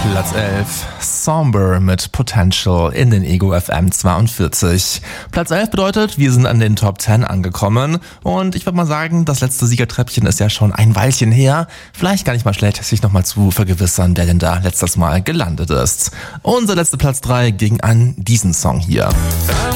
Platz 11, Somber mit Potential in den Ego FM 42. Platz 11 bedeutet, wir sind an den Top 10 angekommen und ich würde mal sagen, das letzte Siegertreppchen ist ja schon ein Weilchen her. Vielleicht gar nicht mal schlecht, sich nochmal zu vergewissern, wer denn da letztes Mal gelandet ist. Unser letzter Platz 3 ging an diesen Song hier.